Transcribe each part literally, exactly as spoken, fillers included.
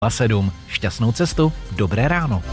sedm. Šťastnou cestu, dobré ráno.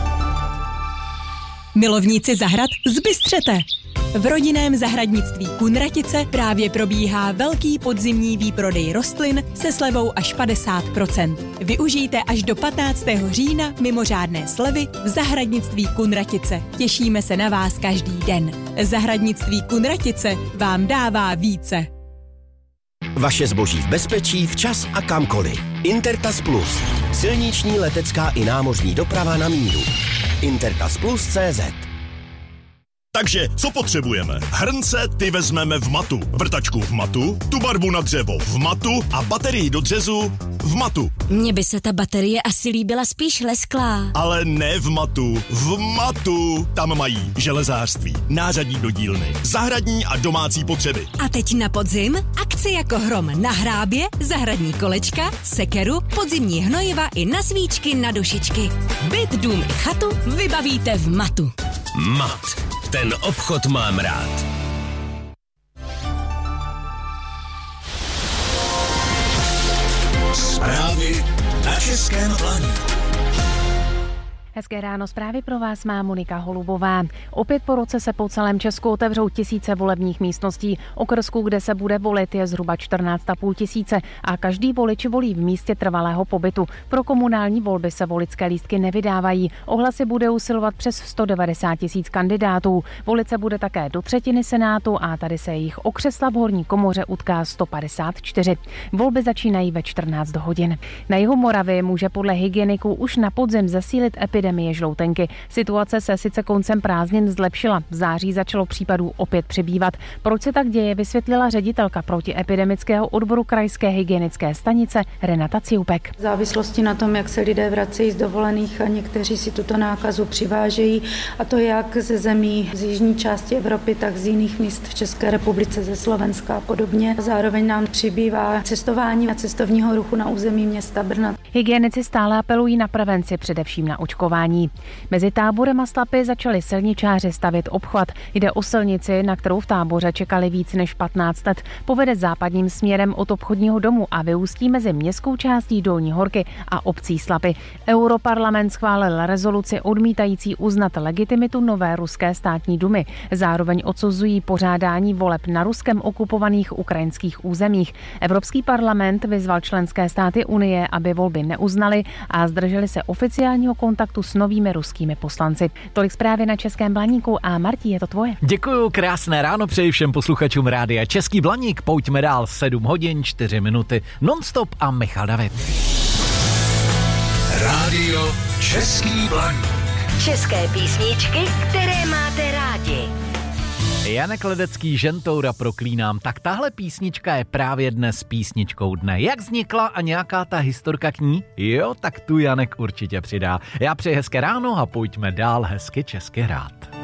Milovníci zahrad, zbystřete! V rodinném zahradnictví Kunratice právě probíhá velký podzimní výprodej rostlin se slevou až padesát procent. Využijte až do patnáctého října mimořádné slevy v zahradnictví Kunratice. Těšíme se na vás každý den. Zahradnictví Kunratice vám dává více. Vaše zboží v bezpečí, včas a kamkoliv. Intertas Plus. Silniční, letecká i námořní doprava na míru. Intertas Plus tečka cé zet. Takže, co potřebujeme? Hrnce ty vezmeme v Matu, vrtačku v Matu, tu barvu na dřevo v Matu a baterii do řezu v Matu. Mně by se ta baterie asi líbila spíš lesklá. Ale ne v Matu, v Matu. Tam mají železářství, nářadí do dílny, zahradní a domácí potřeby. A teď na podzim akce jako hrom na hrábě, zahradní kolečka, sekeru, podzimní hnojiva i na svíčky na dušičky. Byt, dům i chatu vybavíte v Matu. Mat. Ten obchod mám rád. Zprávy na Českém Blaníku. Hezké ráno, zprávy pro vás má Monika Holubová. Opět po roce se po celém Česku otevřou tisíce volebních místností. Okrsků, kde se bude volit, je zhruba čtrnáct a půl tisíce a každý volič volí v místě trvalého pobytu. Pro komunální volby se voličské lístky nevydávají. Ohlasy bude usilovat přes sto devadesát tisíc kandidátů. Volit se bude také do třetiny senátu a tady se jejich o křesla v horní komoře utká sto padesát čtyři. Volby začínají ve čtrnáct hodin. Na jihu Moravy může podle hygieniků už na podzim zesílit epidemie epidemie žloutenky. Situace se sice koncem prázdnin zlepšila. V září začalo případů opět přibývat. Proč se tak děje, vysvětlila ředitelka protiepidemického odboru krajské hygienické stanice Renata Ciupek. V závislosti na tom, jak se lidé vracejí z dovolených a někteří si tuto nákazu přivážejí, a to jak ze zemí z jižní části Evropy, tak z jiných míst v České republice, ze Slovenska a podobně. Zároveň nám přibývá cestování a cestovního ruchu na území města Brna. Hygienici stále apelují na prevenci, především na očkování. Mezi Táborem a Slapy začali silničáři stavět obchvat. Jde o silnici, na kterou v Táboře čekali víc než patnáct let. Povede západním směrem od obchodního domu a vyústí mezi městskou částí Dolní Horky a obcí Slapy. Europarlament schválil rezoluci odmítající uznat legitimitu nové ruské státní dumy. Zároveň odsuzují pořádání voleb na ruskem okupovaných ukrajinských územích. Evropský parlament vyzval členské státy Unie, aby volby neuznali a zdrželi se oficiálního kontaktu s novými ruskými poslanci. Tolik zprávy na Českém Blaníku a Martí, je to tvoje. Děkuju, krásné ráno přeji všem posluchačům rádia Český Blaník. Pojďme dál, sedm hodin, čtyři minuty, nonstop a Michal David. Rádio Český Blaník. České písničky, které máte rádi. Janek Ledecký, Žentoura proklínám. Tak tahle písnička je právě dnes písničkou dne. Jak vznikla a nějaká ta historka k ní? Jo, tak tu Janek určitě přidá. Já přeji hezké ráno a pojďme dál hezky česky hrát.